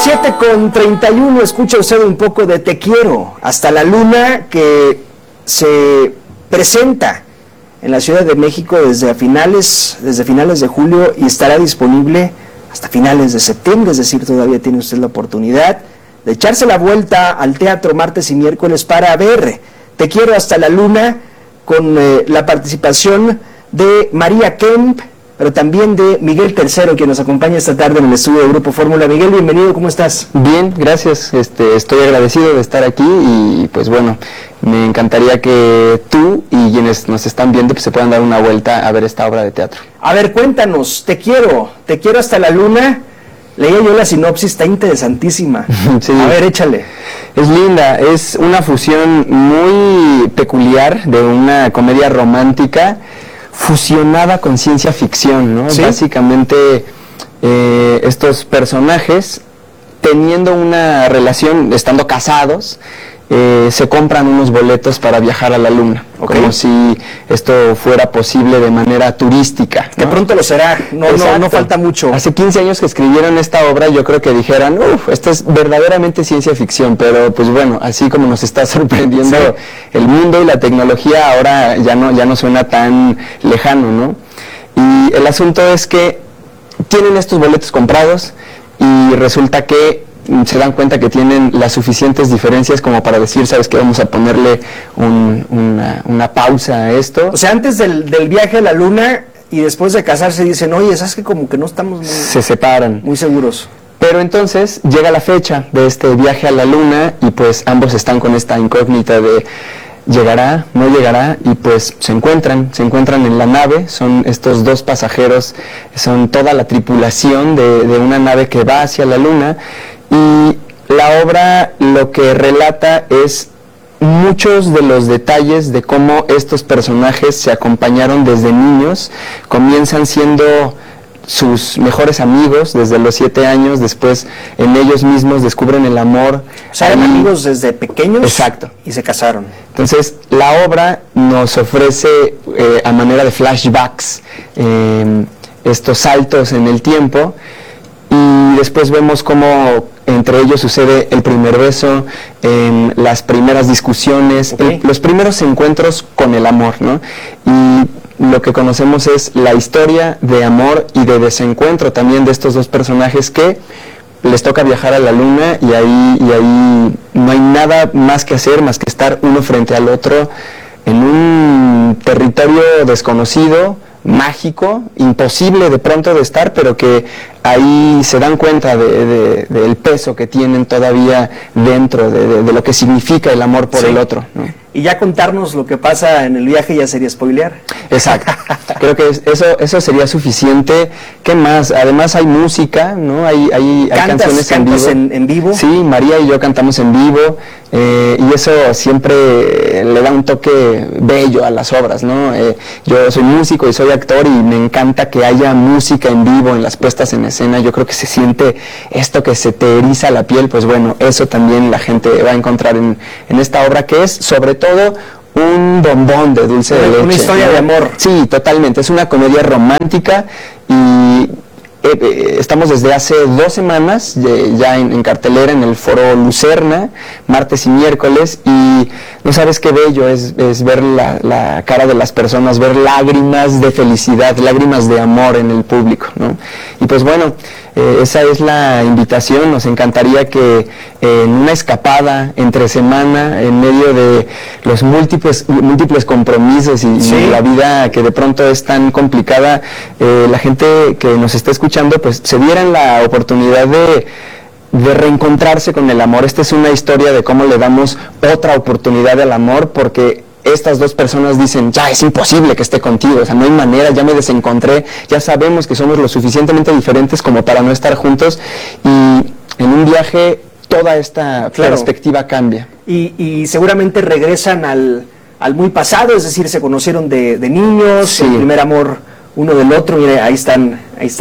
7:31, escucha usted un poco de Te Quiero, Hasta la Luna, que se presenta en la Ciudad de México desde finales de julio y estará disponible hasta finales de septiembre, es decir, todavía tiene usted la oportunidad de echarse la vuelta al teatro martes y miércoles para ver Te Quiero Hasta la Luna, con la participación de María Kemp, pero también de Miguel Tercero, quien nos acompaña esta tarde en el estudio de Grupo Fórmula. Miguel, bienvenido, ¿cómo estás? Bien, gracias, estoy agradecido de estar aquí y pues bueno, me encantaría que tú y quienes nos están viendo pues se puedan dar una vuelta a ver esta obra de teatro. A ver, cuéntanos, Te Quiero Hasta la Luna. Leía yo la sinopsis, está interesantísima. Sí. A ver, échale. Es linda, es una fusión muy peculiar de una comedia romántica fusionada con ciencia ficción, ¿no? ¿Sí? Básicamente estos personajes, teniendo una relación, estando casados, se compran unos boletos para viajar a la Luna, okay, como si esto fuera posible de manera turística, ¿no? Que pronto lo será, no falta mucho. Hace 15 años que escribieron esta obra, yo creo que dijeran, esto es verdaderamente ciencia ficción, pero pues bueno, así como nos está sorprendiendo sí, el mundo y la tecnología, ahora ya no suena tan lejano, ¿no? Y el asunto es que tienen estos boletos comprados y resulta que se dan cuenta que tienen las suficientes diferencias como para decir, ¿sabes qué? Vamos a ponerle una pausa a esto. O sea, antes del viaje a la Luna y después de casarse dicen, oye, ¿sabes que como que no estamos se separan, muy seguros? Pero entonces llega la fecha de este viaje a la Luna y pues ambos están con esta incógnita de ¿llegará? ¿No llegará? Y pues se encuentran en la nave, son estos dos pasajeros, son toda la tripulación de una nave que va hacia la Luna. Y la obra lo que relata es muchos de los detalles de cómo estos personajes se acompañaron desde niños, comienzan siendo sus mejores amigos desde los 7 años, después en ellos mismos descubren el amor. O sea, eran amigos desde pequeños. Exacto. Y se casaron. Entonces, la obra nos ofrece a manera de flashbacks estos saltos en el tiempo y después vemos cómo entre ellos sucede el primer beso, las primeras discusiones, okay, los primeros encuentros con el amor, ¿no? Y lo que conocemos es la historia de amor y de desencuentro también de estos dos personajes que les toca viajar a la Luna y ahí no hay nada más que hacer más que estar uno frente al otro en un territorio desconocido, mágico, imposible de pronto de estar, pero que ahí se dan cuenta del peso que tienen todavía dentro de lo que significa el amor por sí, el otro, ¿no? Y ya contarnos lo que pasa en el viaje ya sería spoilear. Exacto. Creo que eso sería suficiente. ¿Qué más? Además hay música, ¿no? Hay canciones en vivo. Sí, María y yo cantamos en vivo y eso siempre le da un toque bello a las obras, ¿no? Yo soy músico y soy actor y me encanta que haya música en vivo en las puestas en escena. Yo creo que se siente esto que se te eriza la piel, pues bueno, eso también la gente va a encontrar en esta obra, que es sobre todo un bombón de dulce de leche. Una historia, ¿no?, de amor. Sí, totalmente, es una comedia romántica y estamos desde hace 2 semanas ya en cartelera en el Foro Lucerna, martes y miércoles, y no sabes qué bello es ver la cara de las personas, ver lágrimas de felicidad, lágrimas de amor en el público, ¿no? Y pues bueno, esa es la invitación. Nos encantaría que en una escapada entre semana, en medio de los múltiples compromisos y sí, la vida que de pronto es tan complicada, la gente que nos está escuchando pues se dieran la oportunidad de reencontrarse con el amor. Esta es una historia de cómo le damos otra oportunidad al amor, porque estas dos personas dicen, ya es imposible que esté contigo, o sea, no hay manera, ya me desencontré, ya sabemos que somos lo suficientemente diferentes como para no estar juntos, y en un viaje toda esta perspectiva cambia. Y seguramente regresan al muy pasado, es decir, se conocieron de niños, sí, el primer amor uno del otro. Mire, ahí están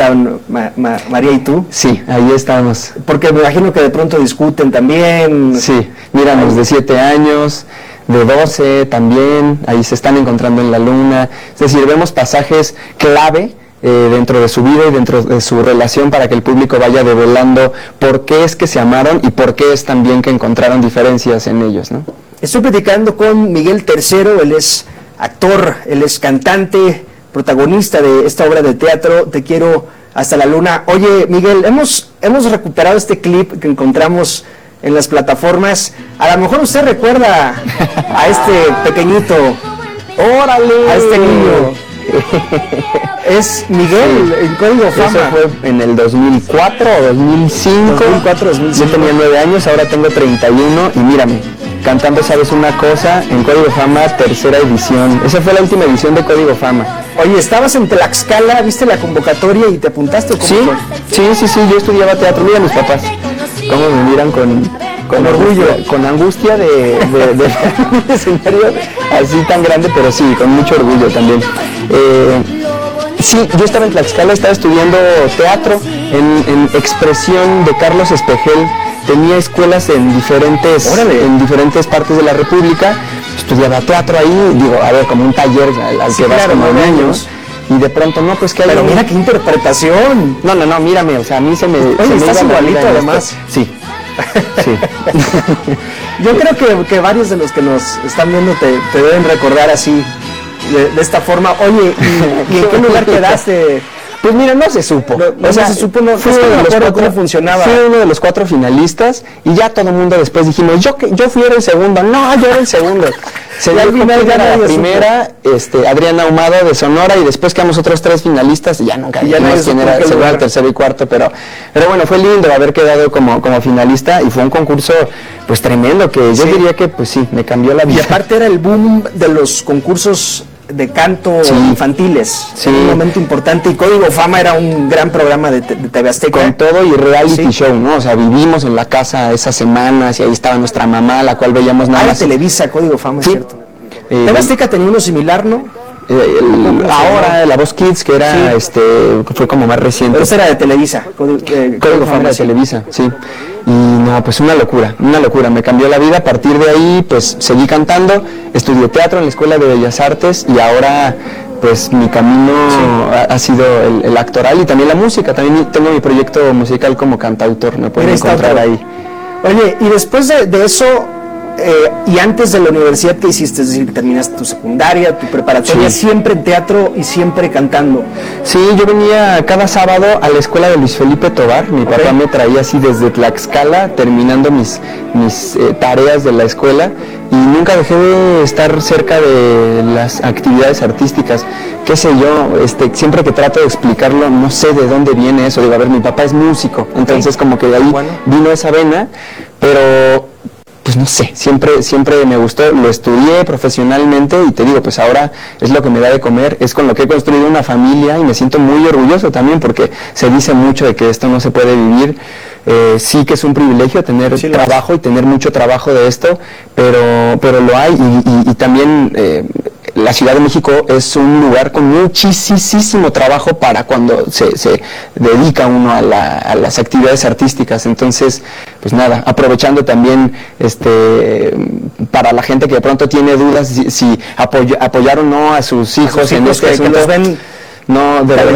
María y tú. Sí, ahí estamos. Porque me imagino que de pronto discuten también. Sí, míramos, de 7 años, de 12 también, ahí se están encontrando en la Luna. Es decir, vemos pasajes clave dentro de su vida y dentro de su relación, para que el público vaya develando por qué es que se amaron y por qué es también que encontraron diferencias en ellos, ¿no? Estoy platicando con Miguel Tercero, él es actor, él es cantante, protagonista de esta obra de teatro, Te quiero hasta la luna. Oye, Miguel, hemos recuperado este clip que encontramos en las plataformas. A lo mejor usted recuerda a este pequeñito. ¡Órale! A este niño. Es Miguel, en Código Fama. Eso fue en el 2004 o 2005. 2005. Yo tenía 9 años, ahora tengo 31 y mírame, cantando ¿Sabes una cosa? En Código Fama, 3ª edición. Esa fue la última edición de Código Fama. Oye, estabas en Tlaxcala, viste la convocatoria y te apuntaste, ¿o cómo fue? Sí, yo estudiaba teatro. Mira mis papás, cómo me miran con orgullo, con angustia de un escenario así tan grande, pero sí, con mucho orgullo también. Sí, yo estaba en Tlaxcala, estaba estudiando teatro en Expresión de Carlos Espejel. Tenía escuelas en diferentes partes de la República. Estudiaba teatro ahí, digo, a ver, como un taller al que vas como niños. Y de pronto, no, pues que hay... Pero mira qué interpretación. No, mírame, o sea, a mí se me... Oye, estás igualito además. Sí. Yo creo que varios de los que nos están viendo te deben recordar así, de esta forma. Oye, ¿y en qué lugar quedaste? Pues mira, no se supo. No se supo, no recuerdo cómo funcionaba. Fui uno de los 4 finalistas y ya todo el mundo después dijimos, yo fui el segundo. No, yo era el segundo. Se dio al final la primera, Adriana Ahumado de Sonora, y después quedamos otros 3 finalistas y ya nunca dijimos quién era el segundo, tercero y cuarto, pero bueno, fue lindo haber quedado como finalista, y fue un concurso pues tremendo, que yo diría que pues sí, me cambió la vida. Y aparte era el boom de los concursos de canto infantiles, un momento importante, y Código Fama era un gran programa de TV Azteca. Con todo y reality show, ¿no? O sea, vivimos en la casa esas semanas y ahí estaba nuestra mamá, la cual veíamos nada más. Televisa, Código Fama, es cierto. TV Azteca tenía uno similar, ¿no? Ahora la Voz Kids, que era fue como más reciente. Pero esa era de Televisa, Código Fama de Televisa, sí. Y no, pues una locura, me cambió la vida. A partir de ahí pues seguí cantando, estudié teatro en la Escuela de Bellas Artes, y ahora pues mi camino ha sido el actoral y también la música. También tengo mi proyecto musical como cantautor, me pueden encontrar ahí. Oye, y después de eso, y antes de la universidad, ¿qué hiciste? Es decir, terminaste tu secundaria, tu preparatoria, siempre en teatro y siempre cantando. Sí, yo venía cada sábado a la escuela de Luis Felipe Tobar. Mi papá me traía así desde Tlaxcala, terminando mis tareas de la escuela, y nunca dejé de estar cerca de las actividades artísticas. Qué sé yo, siempre que trato de explicarlo, no sé de dónde viene eso. Digo, a ver, mi papá es músico, entonces como que de ahí vino esa vena, pero pues no sé, siempre me gustó, lo estudié profesionalmente, y te digo, pues ahora es lo que me da de comer, es con lo que he construido una familia, y me siento muy orgulloso también, porque se dice mucho de que esto no se puede vivir. Sí que es un privilegio tener trabajo y tener mucho trabajo de esto, pero lo hay, y también la Ciudad de México es un lugar con muchísimo trabajo para cuando se dedica uno a las actividades artísticas. Entonces, pues nada, aprovechando también para la gente que de pronto tiene dudas si apoyar o no a sus hijos en este asunto. Que los ven no, de verdad